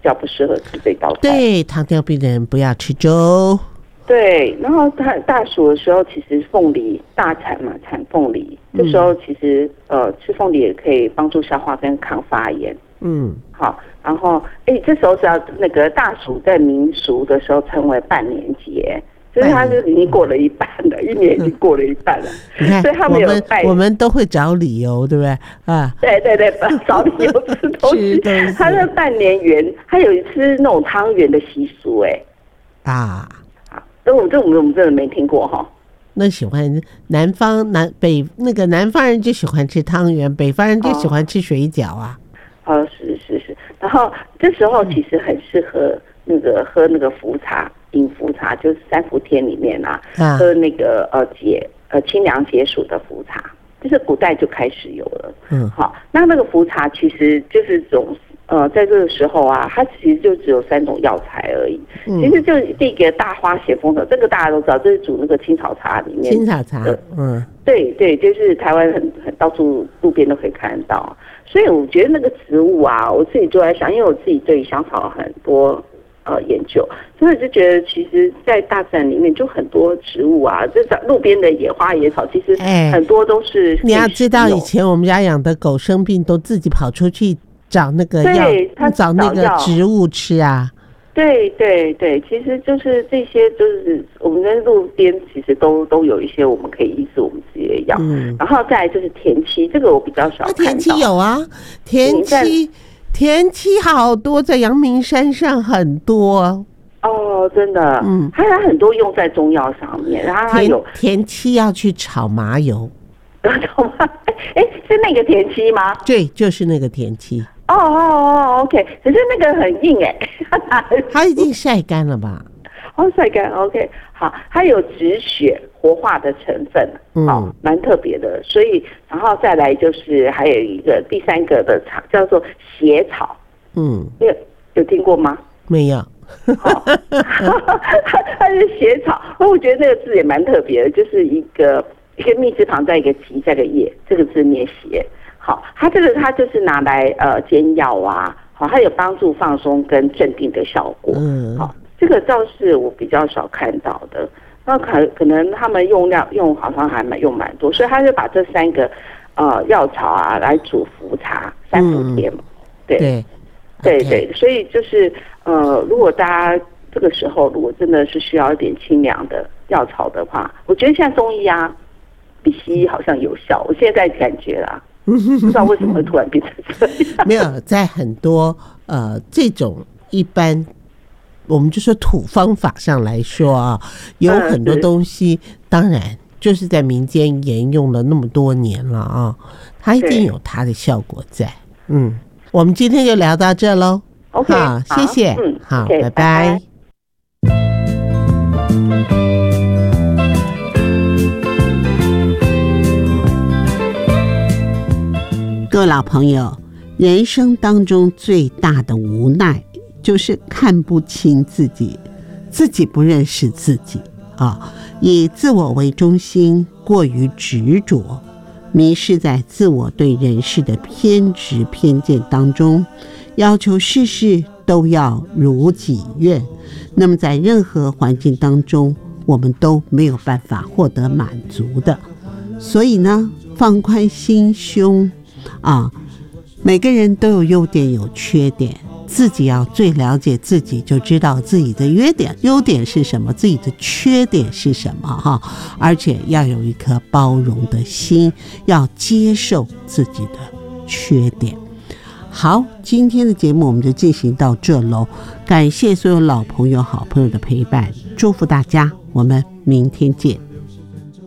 较不适合吃这道菜。 对，糖尿病的人不要吃粥。 对，然后它大暑的时候，其实凤梨大产嘛，产凤梨，这时候其实吃凤梨也可以帮助消化跟抗发炎。好，然后这时候只要那个大暑在民俗的时候称为半年节，就是它就已经过了一半了，一年已经过了一半了。 你看， 所以他们我们都会找理由，对不对啊？ 对，找理由吃东西。它的半年圆，它有吃那种汤圆的习俗，这我们真的没听过哈。 那喜欢南方南方人就喜欢吃汤圆，北方人就喜欢吃水饺啊。 是。然后这时候其实很适合喝那个茯茶，饮茯茶就是三伏天里面喝那个清凉解暑的茯茶，就是古代就开始有了。好，那个茯茶其实就是在这个时候它其实就只有3种药材而已。其实就第一个大花咸丰草，这个大家都知道，这是煮那个青草茶里面。青草茶，对，就是台湾很到处路边都可以看得到。所以我觉得那个植物我自己就在想，因为我自己对香草很多研究，所以就觉得其实，在大自然里面就很多植物就路边的野花野草，其实很多都是。 你要知道，以前我们家养的狗生病，都自己跑出去找那个找那个植物吃啊。对， 其实就是这些，就是我们在路边其实都有一些我们可以医治我们自己的药。然后再来就是田七，这个我比较少看到。 田七有啊，田七好多，在阳明山上很多。 真的，它很多用在中药上面，然后它有田七要去炒麻油。 是那个田七吗？ 对，就是那个田七。 OK， 可是那个很硬它已经晒干了吧？ 晒干 OK， 好，它有止血活化的成分，蛮特别的。所以，然后再来就是还有一个第3个的草叫做血草，有听过吗？ 没有。 它是血草，我觉得那个字也蛮特别的，就是一个密字旁在一个吉在一个叶，这个字念血。好，它就是拿来煎药好，它有帮助放松跟镇定的效果。好，这个倒是我比较少看到的。那可能他们用好像还用蛮多，所以他就把这3个药草来煮茯茶三伏天嘛。对，所以就是如果大家这个时候如果真的是需要一点清凉的药草的话，我觉得现在中医比西医好像有效，我现在感觉啦。不知道为什么会突然变成这样。 没有，在很多这种一般我们就说土方法上来说有很多东西当然就是在民间沿用了那么多年了它一定有它的效果在。我们今天就聊到这咯。 OK， 好，谢谢。好， okay， 拜拜。各位老朋友，人生当中最大的无奈就是看不清自己，自己不认识自己以自我为中心，过于执着，迷失在自我对人事的偏执偏见当中，要求事事都要如己愿。那么在任何环境当中，我们都没有办法获得满足的。所以呢，放宽心胸每个人都有优点有缺点，自己要最了解自己，就知道自己的优点是什么，自己的缺点是什么而且要有一颗包容的心，要接受自己的缺点。好，今天的节目我们就进行到这咯，感谢所有老朋友好朋友的陪伴，祝福大家，我们明天见。